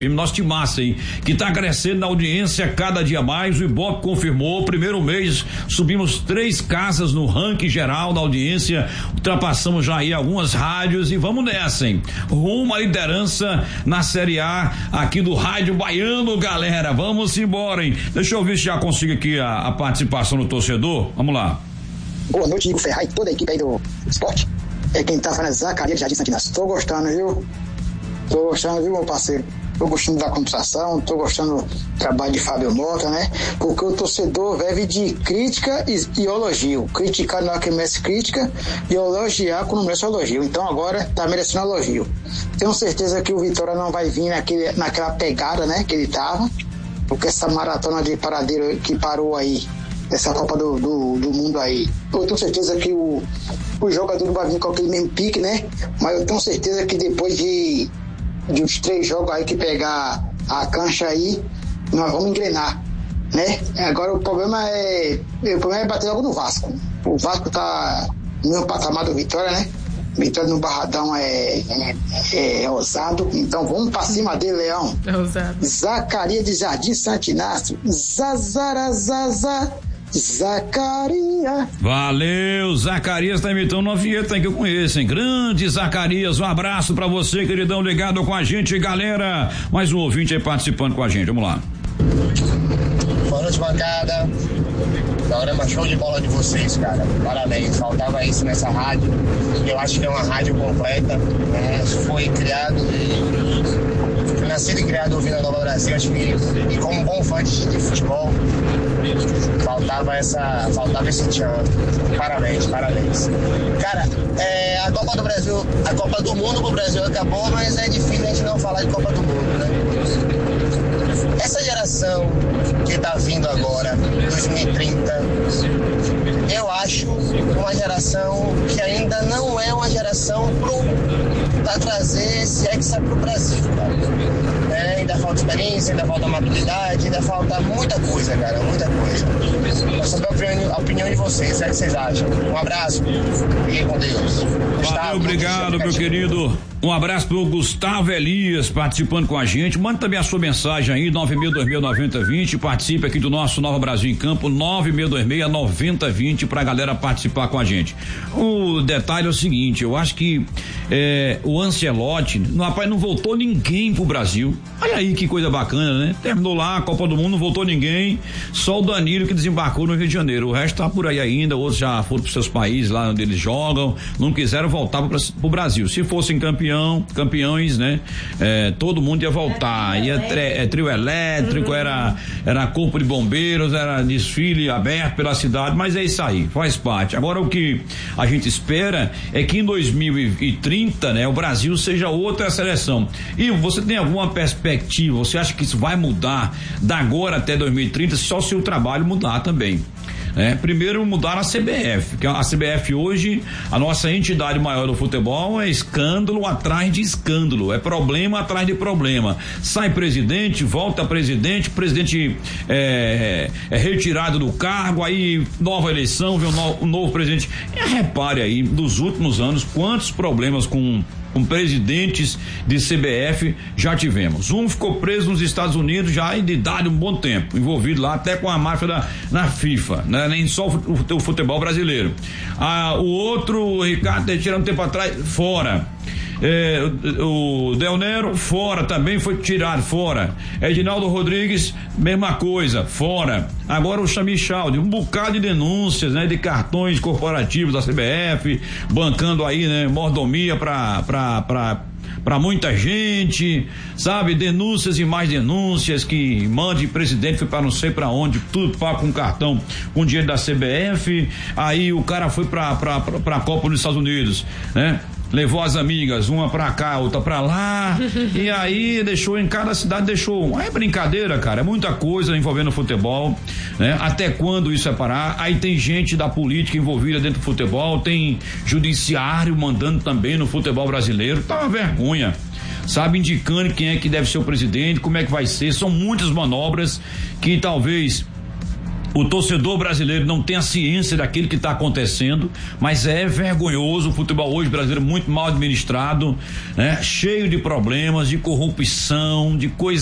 Nosso timaço aí, que tá crescendo na audiência cada dia mais. O Ibope confirmou, primeiro mês subimos 3 casas no ranking geral da audiência, ultrapassamos já aí algumas rádios e vamos nessa, hein? Rumo à liderança na Série A aqui do Rádio Baiano, galera, vamos embora, hein? Deixa eu ver se já consigo aqui a participação do torcedor, vamos lá. Boa noite, Igor Ferraz e toda a equipe aí do esporte. É quem tá falando é Zacarias de Jardim Santo Inácio. Tô gostando, viu, meu parceiro? Tô gostando da computação, tô gostando do trabalho de Fábio Mota, né? Porque o torcedor vive de crítica e elogio. Criticar na hora que merece crítica e elogiar quando merece elogio. Então agora tá merecendo elogio. Tenho certeza que o Vitória não vai vir naquela pegada, né? Que ele tava. Porque essa maratona de paradeiro que parou aí, essa Copa do Mundo aí, eu tenho certeza que o jogador não vai vir com aquele mesmo pique, né? Mas eu tenho certeza que depois de uns 3 jogos aí que pegar a cancha aí, nós vamos engrenar, né? Agora o problema é bater logo no Vasco. O Vasco tá no mesmo patamar do Vitória, né? Vitória no Barradão é ousado, então vamos pra cima dele, Leão. É ousado. Zacarias de Jardim Santo Inácio, Zazarazaza, Zacarias. Valeu, Zacarias tá imitando uma vinheta que eu conheço, hein? Grande Zacarias, um abraço pra você, queridão, ligado com a gente, galera. Mais um ouvinte aí participando com a gente, vamos lá. Boa noite, bancada. Programa show de bola de vocês, cara. Parabéns, faltava isso nessa rádio. Eu acho que é uma rádio completa, né? Foi nascido e criado ouvindo a Nova Brasil, acho que, e como bom fã de futebol, faltava esse tchan. Parabéns. Cara, a Copa do Brasil, a Copa do Mundo pro Brasil acabou, mas é difícil a gente não falar de Copa do Mundo, né? Essa geração que tá vindo agora, 2030, eu acho uma geração que ainda não é uma geração para trazer esse hexa pro Brasil, cara. Ainda falta experiência, ainda falta maturidade, ainda falta muita coisa, cara, muita coisa. Eu só a opinião de vocês, o que vocês acham? Um abraço, fiquem com Deus. Valeu, obrigado, meu querido. Um abraço pro Gustavo Elias participando com a gente. Manda também a sua mensagem aí, 962609020. Participe aqui do nosso Nova Brasil em Campo, 962609020, pra galera participar com a gente. O detalhe é o seguinte, eu acho que o Ancelotti, rapaz, não voltou ninguém pro Brasil. Olha aí que coisa bacana, né? Terminou lá a Copa do Mundo, não voltou ninguém, só o Danilo que desembarcou no Rio de Janeiro. O resto tá por aí ainda, outros já foram pros seus países lá onde eles jogam, não quiseram voltar pro Brasil. Se fossem campeões, né? Todo mundo ia voltar, ia trio elétrico, era corpo de bombeiros, era desfile aberto pela cidade, mas é isso aí, faz parte. Agora o que a gente espera é que em 2030, né, o Brasil seja outra seleção. E você tem alguma perspectiva, você acha que isso vai mudar da agora até 2030, só se o trabalho mudar também? Primeiro mudar a CBF, que a CBF hoje, a nossa entidade maior do futebol, é escândalo atrás de escândalo, é problema atrás de problema. Sai presidente, volta presidente é retirado do cargo, aí nova eleição, vem um novo presidente. Repare aí, nos últimos anos, quantos problemas com presidentes de CBF já tivemos. Um ficou preso nos Estados Unidos já de idade um bom tempo, envolvido lá até com a máfia na FIFA, né? Nem só o futebol brasileiro. O outro, o Ricardo, tirando um tempo atrás, fora. O Del Nero, fora também, foi tirado, fora. Edinaldo Rodrigues, mesma coisa, fora. Agora o Chamichal, de um bocado de denúncias, né? De cartões corporativos da CBF, bancando aí, né? Mordomia pra muita gente, sabe? Denúncias e mais denúncias, que mande presidente foi pra não sei pra onde, tudo pago com cartão, com dinheiro da CBF. Aí o cara foi pra Copa nos Estados Unidos, né? Levou as amigas, uma pra cá, outra pra lá, e aí deixou em cada cidade, deixou. É brincadeira, cara, é muita coisa envolvendo o futebol, né? Até quando isso é parar? Aí tem gente da política envolvida dentro do futebol, tem judiciário mandando também no futebol brasileiro, tá uma vergonha, sabe, indicando quem é que deve ser o presidente, como é que vai ser, são muitas manobras que talvez O torcedor brasileiro não tem a ciência daquilo que está acontecendo, mas é vergonhoso o futebol hoje brasileiro muito mal administrado, né? Cheio de problemas, de corrupção, de coisas